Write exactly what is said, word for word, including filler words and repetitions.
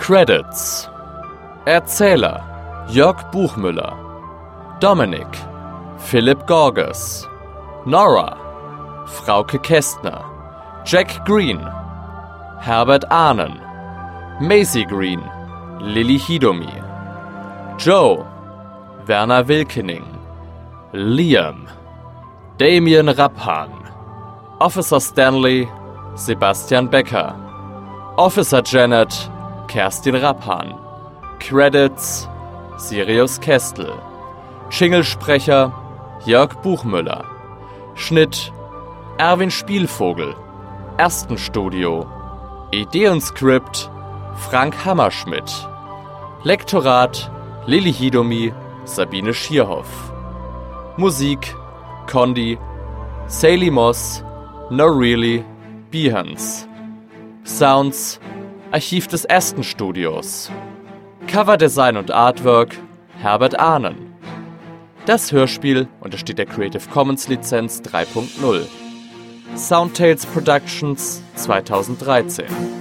Credits: Erzähler Jörg Buchmüller, Dominik Philipp Gorges, Nora Frauke Kästner, Jack Green Herbert Ahnen, Maisie Green Lilly Hidomi, Joe Werner Wilkening, Liam Damien Rappan, Officer Stanley Sebastian Becker, Officer Janet Kerstin Rappan, Credits Sirius Kestel, Jinglesprecher Jörg Buchmüller, Schnitt Erwin Spielvogel, Erstenstudio, Idee und Skript Frank Hammerschmidt, Lektorat Lilly Hidomi, Sabine Schierhoff, Musik Condi, Sally Moss, No Really, Behance, Sounds Archiv des Erstenstudios, Coverdesign und Artwork Herbert Ahnen. Das Hörspiel untersteht der Creative Commons Lizenz drei Punkt null. Soundtales Productions zweitausenddreizehn.